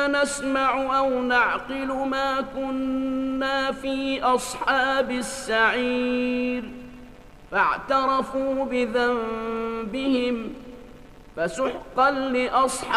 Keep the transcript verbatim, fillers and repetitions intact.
كنا نسمع أو نعقل ما كنا في أصحاب السعير فاعترفوا بذنبهم فسحقا لأصحاب